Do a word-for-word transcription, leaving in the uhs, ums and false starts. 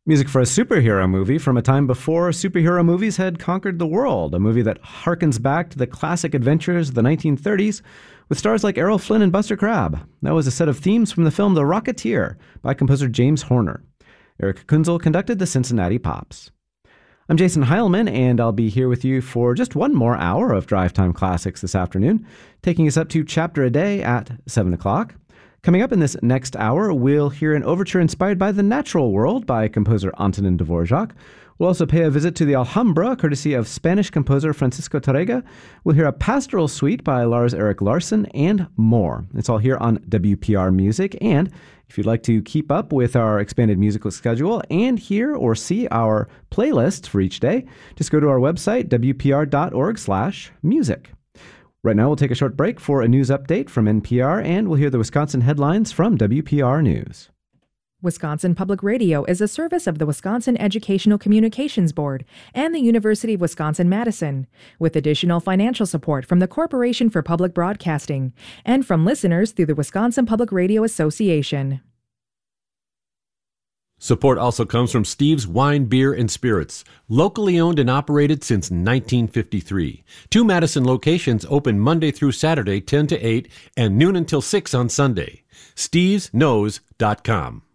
Music for a superhero movie from a time before superhero movies had conquered the world, a movie that harkens back to the classic adventures of the nineteen thirties with stars like Errol Flynn and Buster Crabbe. That was a set of themes from the film The Rocketeer by composer James Horner. Eric Kunzel conducted the Cincinnati Pops. I'm Jason Heilman, and I'll be here with you for just one more hour of Drive Time Classics this afternoon, taking us up to Chapter a Day at seven o'clock. Coming up in this next hour, we'll hear an overture inspired by the natural world by composer Antonin Dvorak. We'll also pay a visit to the Alhambra, courtesy of Spanish composer Francisco Tárrega. We'll hear a pastoral suite by Lars Erik Larsson, and more. It's all here on W P R Music. And if you'd like to keep up with our expanded musical schedule and hear or see our playlists for each day, just go to our website, w p r dot org slash music. Right now, we'll take a short break for a news update from N P R, and we'll hear the Wisconsin headlines from W P R News. Wisconsin Public Radio is a service of the Wisconsin Educational Communications Board and the University of Wisconsin-Madison, with additional financial support from the Corporation for Public Broadcasting and from listeners through the Wisconsin Public Radio Association. Support also comes from Steve's Wine, Beer, and Spirits, locally owned and operated since nineteen fifty-three. Two Madison locations open Monday through Saturday, ten to eight, and noon until six on Sunday. Steves Knows dot com.